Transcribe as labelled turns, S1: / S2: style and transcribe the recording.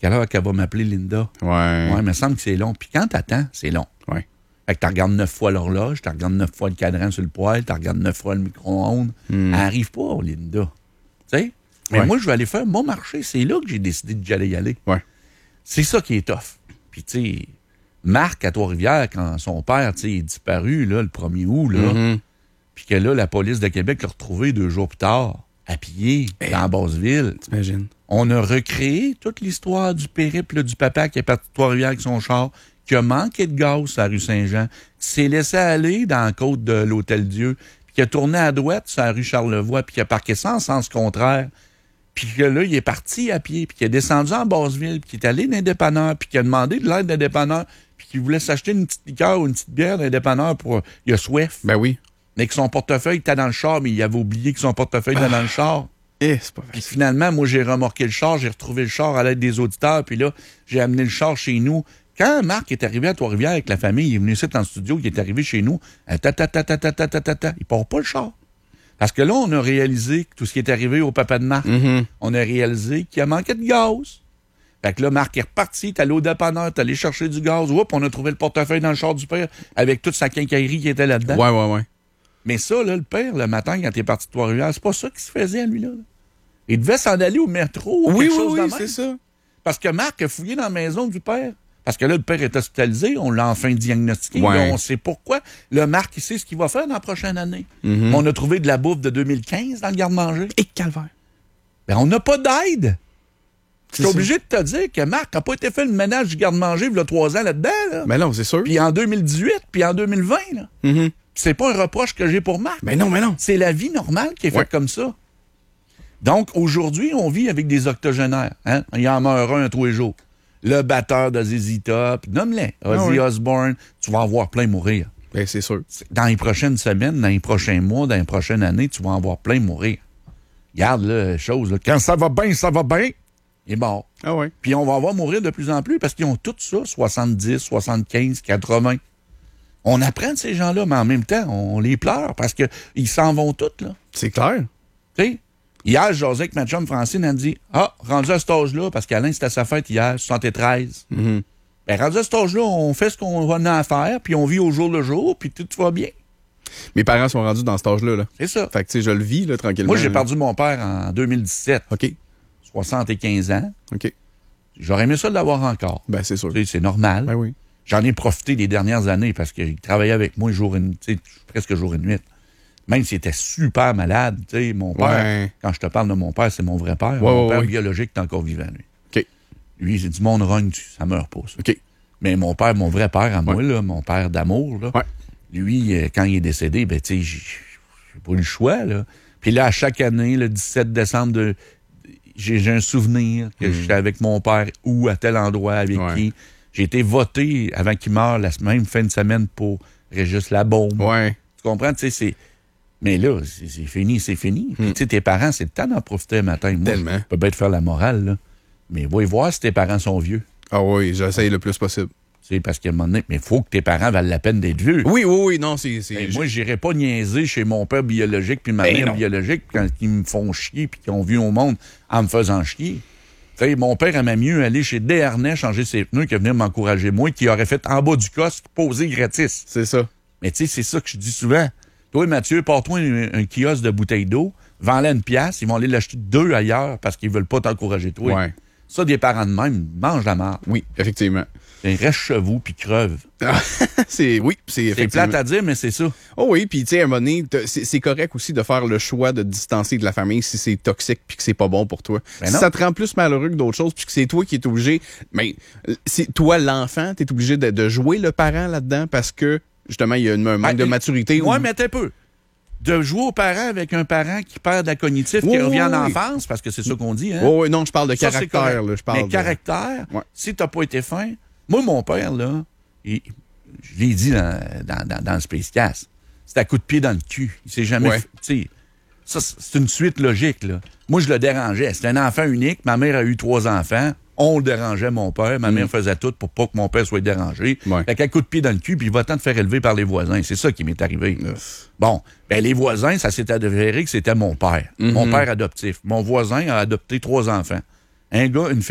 S1: quelle heure qu'elle va m'appeler, Linda?
S2: Ouais.
S1: Ouais, il me semble que c'est long. Puis quand t'attends, c'est long.
S2: Ouais.
S1: Fait que tu regardes 9 fois l'horloge, tu regardes 9 fois le cadran sur le poêle, tu regardes 9 fois le micro-ondes. Elle n'arrive pas, Linda. Tu sais? Mais moi, je vais aller faire mon marché. C'est là que j'ai décidé que j'allais y aller.
S2: Ouais.
S1: C'est ça qui est tough. Puis, tu sais, Marc, à Trois-Rivières, quand son père, tu sais, est disparu, là, le 1er août, là, puis que là, la police de Québec l'a retrouvé 2 jours plus tard, à pied, dans Basseville.
S2: T'imagines?
S1: On a recréé toute l'histoire du périple là, du papa qui est parti de Trois-Rivières avec son char, qui a manqué de gaz à la rue Saint-Jean, qui s'est laissé aller dans la côte de l'Hôtel-Dieu, puis qui a tourné à droite sur la rue Charlevoix, puis qui a parqué ça en sens contraire, puis que là, il est parti à pied, puis qui est descendu en Basseville, puis qui est allé dans un dépanneur, puis qui a demandé de l'aide d'un dépanneur, puis qui voulait s'acheter une petite liqueur ou une petite bière d'un dépanneur pour... il a soif.
S2: Ben oui.
S1: Mais que son portefeuille était dans le char, mais il avait oublié que son portefeuille était dans le char.
S2: C'est pas
S1: Puis
S2: facile.
S1: finalement, moi, j'ai remorqué le char, j'ai retrouvé le char à l'aide des auditeurs, puis là, j'ai amené le char chez nous. Quand Marc est arrivé à Trois-Rivières avec la famille, il est venu ici dans le studio, il est arrivé chez nous, il part pas le char. Parce que là, on a réalisé que tout ce qui est arrivé au papa de Marc, on a réalisé qu'il a manqué de gaz. Fait que là, Marc est reparti, t'es allé au dépanneur, t'es allé chercher du gaz, on a trouvé le portefeuille dans le char du père avec toute sa quincaillerie qui était là-dedans.
S2: Ouais.
S1: Mais ça, là, le père, le matin, quand il est parti de Trois-Rivières, c'est pas ça qui se faisait, lui, là. Il devait s'en aller au métro ou quelque chose de même.
S2: c'est ça.
S1: Parce que Marc a fouillé dans la maison du père. Parce que là, le père est hospitalisé, on l'a enfin diagnostiqué.
S2: Ouais.
S1: Là, on sait pourquoi. Le Marc, il sait ce qu'il va faire dans la prochaine année. On a trouvé de la bouffe de 2015 dans le garde-manger.
S2: Et calvaire.
S1: Ben, on n'a pas d'aide. Je
S2: C'est
S1: suis obligé de te dire que Marc n'a pas été fait le ménage du garde-manger il y a 3 ans là-dedans. Là.
S2: Ben non, c'est sûr.
S1: Puis en 2018, puis en 2020. Là. C'est pas un reproche que j'ai pour Marc.
S2: Ben non.
S1: C'est la vie normale qui est faite comme ça. Donc, aujourd'hui, on vit avec des octogénaires. Hein? Il en meurt un tous les jours. Le batteur de ZZ Top, nomme-les. Ozzy Osbourne, tu vas en voir plein mourir.
S2: Ben c'est sûr.
S1: Dans les prochaines semaines, dans les prochains mois, dans les prochaines années, tu vas en voir plein mourir. Regarde, là, chose, là. Quand ça va bien, il est mort.
S2: Ah ouais.
S1: Puis on va en voir mourir de plus en plus parce qu'ils ont tout ça, 70, 75, 80. On apprend de ces gens-là, mais en même temps, on les pleure parce qu'ils s'en vont tous, là.
S2: C'est clair.
S1: Tu sais? Hier, José avec ma chum Francine, elle me dit « Ah, rendu à cet âge-là, parce qu'Alain, c'était sa fête hier, 73. Ben, rendu à cet âge-là, on fait ce qu'on a à faire, puis on vit au jour le jour, puis tout va bien.
S2: Mes parents sont rendus dans cet âge-là. Là.
S1: C'est ça.
S2: Fait que, tu sais, je le vis, là, tranquillement.
S1: Moi, j'ai perdu mon père en 2017.
S2: OK.
S1: 75 ans.
S2: OK.
S1: J'aurais aimé ça de l'avoir encore.
S2: Ben, c'est sûr.
S1: Tu sais, c'est normal.
S2: Ben oui.
S1: J'en ai profité les dernières années parce qu'il travaillait avec moi presque jour et nuit. Même s'il était super malade, tu sais, mon père, quand je te parle de mon père, c'est mon vrai père. Mon père biologique est encore vivant, lui.
S2: OK.
S1: Lui, c'est du monde rogne, ça meurt pas, ça.
S2: OK.
S1: Mais mon père, mon vrai père à moi, là, mon père d'amour, là, lui, quand il est décédé, ben, tu sais, j'ai pas eu le choix, là. Puis là, à chaque année, le 17 décembre, j'ai un souvenir que j'étais avec mon père ou à tel endroit avec qui. J'ai été voté avant qu'il meure la même fin de semaine pour Régis Labaume.
S2: Ouais.
S1: Tu comprends? Tu sais, c'est... Mais là, c'est fini, c'est fini. Puis, tu sais, tes parents, c'est le temps d'en profiter le matin. Moi,
S2: tellement.
S1: je peux bien te faire la morale, là. Mais va y voir si tes parents sont vieux.
S2: Ah oui, j'essaye le plus possible.
S1: Tu sais, parce qu'à un moment donné, mais il faut que tes parents valent la peine d'être vieux.
S2: Oui, non, c'est...
S1: Moi, j'irais pas niaiser chez mon père biologique puis ma mère biologique quand ils me font chier puis qu'ils ont vu au monde en me faisant chier. Tu sais, mon père aimait mieux aller chez Desharnais changer ses pneus que venir m'encourager moi, qui aurait fait en bas du coste poser gratis.
S2: C'est ça.
S1: Mais tu sais, c'est ça que je dis souvent. Toi, Mathieu, porte-toi un kiosque de bouteilles d'eau, vends-la une pièce, ils vont aller l'acheter 2 ailleurs parce qu'ils veulent pas t'encourager, toi.
S2: Ouais.
S1: Ça, des parents de même, mangent la marde.
S2: Oui, effectivement.
S1: Reste chez vous puis creve.
S2: C'est
S1: C'est plate à dire, mais c'est ça.
S2: Oh oui, puis tu sais, à un moment donné, c'est correct aussi de faire le choix de te distancer de la famille si c'est toxique puis que c'est pas bon pour toi. Si ça te rend plus malheureux que d'autres choses puis que c'est toi qui es obligé, mais c'est toi l'enfant, t'es obligé de jouer le parent là-dedans parce que justement il y a un manque de maturité.
S1: Ouais, mais t'es peu. De jouer aux parents avec un parent qui perd de la cognitive, qui revient en enfance, parce que c'est ça qu'on dit. Hein?
S2: Oui, non, je parle de caractère. Là,
S1: mais caractère, si t'as pas été fin... Moi, mon père, là, je l'ai dit dans le Spacecast, c'est à coup de pied dans le cul. Il s'est jamais... Ça, c'est une suite logique, là. Moi, je le dérangeais. C'était un enfant unique. Ma mère a eu 3 enfants. On le dérangeait, mon père. Ma mère faisait tout pour pas que mon père soit dérangé. Fait qu'à coup de pied dans le cul, puis il va tant te faire élever par les voisins. C'est ça qui m'est arrivé. Bon, ben les voisins, ça s'est avéré que c'était mon père. Mon père adoptif. Mon voisin a adopté 3 enfants. Un gars, une fille